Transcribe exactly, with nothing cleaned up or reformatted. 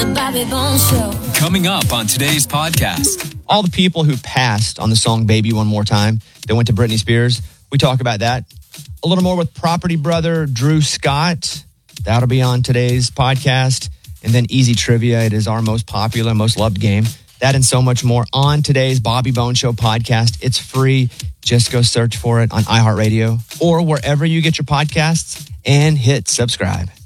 The Bobby Bones Show. Coming up on today's podcast. All the people who passed on the song Baby One More Time that went to Britney Spears. We talk about that. A little more with Property Brother Drew Scott. That'll be on today's podcast. And then Easy Trivia. It is our most popular, most loved game. That and so much more on today's Bobby Bones Show podcast. It's free. Just go search for it on iHeartRadio or wherever you get your podcasts and hit subscribe.